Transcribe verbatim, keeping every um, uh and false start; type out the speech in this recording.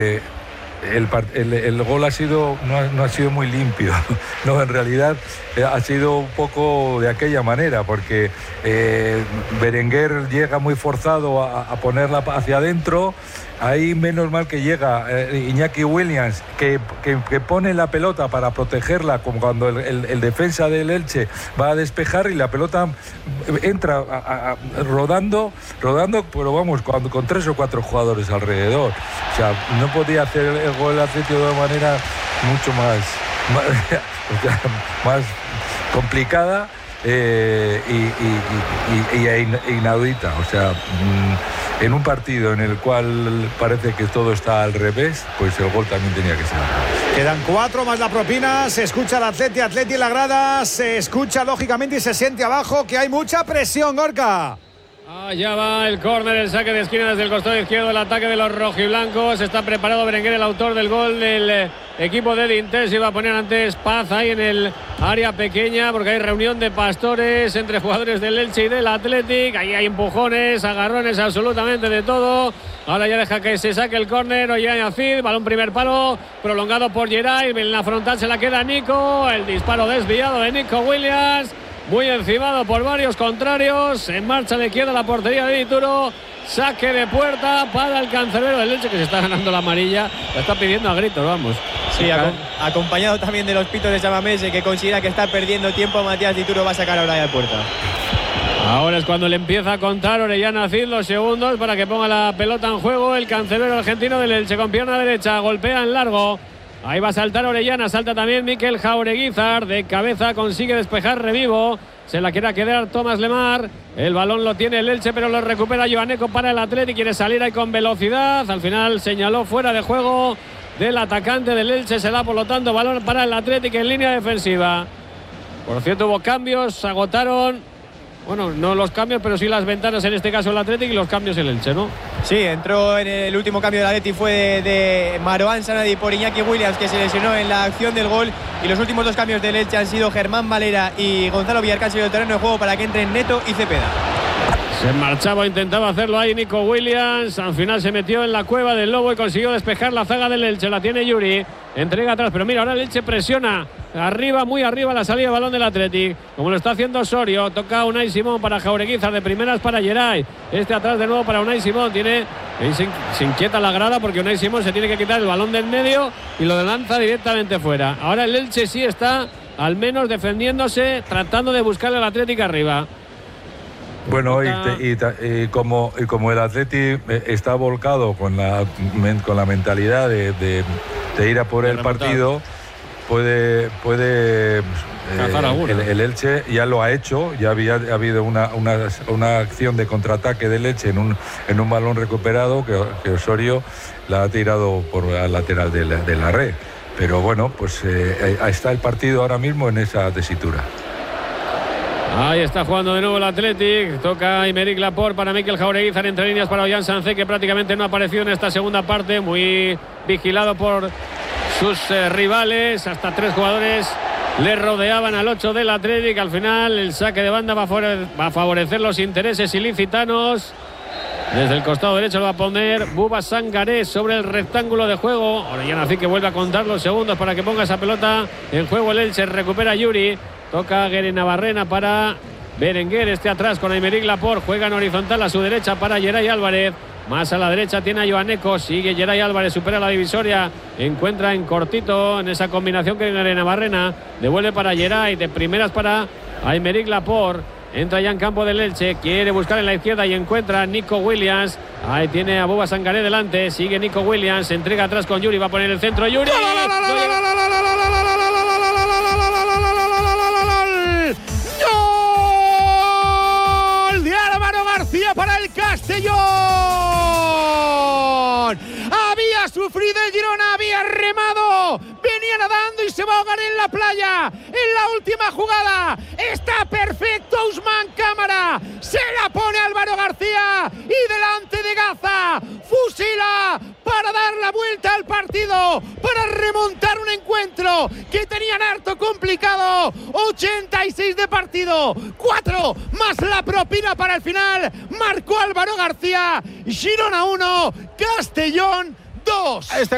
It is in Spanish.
Eh, el, el, el gol ha sido no ha, no ha sido muy limpio, no, en realidad eh, ha sido un poco de aquella manera, porque eh, Berenguer llega muy forzado a, a ponerla hacia adentro. Ahí menos mal que llega eh, Iñaki Williams, que, que, que pone la pelota para protegerla, como cuando el, el, el defensa del Elche va a despejar y la pelota entra a, a, a, rodando, rodando, pero vamos, cuando, con tres o cuatro jugadores alrededor. O sea, no podía hacer el gol del Atlético de una manera mucho más, más, o sea, más complicada. Eh, y, y, y, y inaudita, o sea, mmm, en un partido en el cual parece que todo está al revés, pues el gol también tenía que ser al revés. Quedan cuatro más la propina, se escucha el Atleti, Atleti en la grada, se escucha lógicamente y se siente abajo que hay mucha presión, Gorka. Allá va el córner, el saque de esquina desde el costado izquierdo, el ataque de los rojiblancos. Está preparado Berenguer, el autor del gol del equipo de Dintel. Se iba a poner antes Paz ahí en el área pequeña, porque hay reunión de pastores entre jugadores del Elche y del Athletic. Ahí hay empujones, agarrones, absolutamente de todo. Ahora ya deja que se saque el córner. Ollán-Azid, balón primer palo, prolongado por Geray. En la frontal se la queda Nico. El disparo desviado de Nico Williams. Muy encimado por varios contrarios. En marcha de izquierda la portería de Dituro. Saque de puerta para el cancerbero del Elche, que se está ganando la amarilla. La está pidiendo a gritos, vamos. Sí, ac- acompañado también de los pitos de Samamese, que considera que está perdiendo tiempo. Matías Dituro va a sacar ahora de puerta. Ahora es cuando le empieza a contar Ollán-Azid los segundos para que ponga la pelota en juego. El cancerbero argentino del Elche con pierna derecha. Golpea en largo. Ahí va a saltar Orellana, salta también Mikel Jaureguizar, de cabeza consigue despejar Revivo, se la quiere quedar Tomás Lemar, el balón lo tiene el Elche pero lo recupera Joaneco para el Atleti, quiere salir ahí con velocidad, al final señaló fuera de juego del atacante del Elche, se da por lo tanto balón para el Atleti en línea defensiva. Por cierto hubo cambios, se agotaron. Bueno, no los cambios, pero sí las ventanas, en este caso el Athletic, y los cambios el Elche, ¿no? Sí, entró en el último cambio del Athletic, fue de, de Marouane Sanadi por Iñaki Williams, que se lesionó en la acción del gol. Y los últimos dos cambios del Elche han sido Germán Valera y Gonzalo Villarcán del terreno de juego para que entren Neto y Cepeda. Se marchaba, intentaba hacerlo ahí Nico Williams. Al final se metió en la cueva del Lobo y consiguió despejar la zaga del Elche. La tiene Yuri. Entrega atrás, pero mira, ahora el Elche presiona. Arriba, muy arriba la salida de balón del Athletic. Como lo está haciendo Osorio. Toca Unai Simón para Jaureguizar. De primeras para Geray. Este atrás de nuevo para Unai Simón. Tiene, se, se inquieta la grada porque Unai Simón se tiene que quitar el balón del medio y lo lanza directamente fuera. Ahora el Elche sí está, al menos defendiéndose, tratando de buscar al Athletic arriba. Bueno, y, y, y, como, y como el Atleti está volcado con la, con la mentalidad de, de, de ir a por el partido, puede, puede eh, el, el Elche ya lo ha hecho, ya había ha habido una, una, una acción de contraataque del Elche en un, en un balón recuperado que, que Osorio la ha tirado por la lateral de la, de la red. Pero bueno, pues eh, está el partido ahora mismo en esa tesitura. Ahí está jugando de nuevo el Athletic. Toca Aymeric Laporte para Mikel Jaureguizar, entre líneas para Ollán Sancé, que prácticamente no ha aparecido en esta segunda parte. Muy vigilado por sus eh, rivales. Hasta tres jugadores le rodeaban al ocho del Athletic. Al final el saque de banda va a, favore- va a favorecer los intereses ilicitanos. Desde el costado derecho lo va a poner Buba Sangaré sobre el rectángulo de juego. Ollán-Azid, que vuelve a contar los segundos para que ponga esa pelota en juego. El Elche recupera Yuri. Toca Guerena-Barrena para Berenguer, este atrás con Aymeric Laporte, juega en horizontal a su derecha para Geray Álvarez, más a la derecha tiene a Joaneco, sigue Geray Álvarez, supera la divisoria, encuentra en cortito en esa combinación que Guerena-Barrena, devuelve para Geray, de primeras para Aymeric Laporte, entra ya en campo del Elche, quiere buscar en la izquierda y encuentra a Nico Williams, ahí tiene a Buba Sangaré delante, sigue Nico Williams, se entrega atrás con Yuri, va a poner el centro Yuri. Para el Castellón, había sufrido el Girona, había remado, venía nadando y se va a ahogar en la playa en la última jugada. Está perfecto Ousmane Cámara, se la pone Álvaro García y delante de Gaza fusila para dar la vuelta al partido, para remontar un encuentro que tenían harto complicado. Ochenta y seis de partido, cuatro más la propina para el final. Marcó Álvaro García. Girona uno, Castellón dos. Este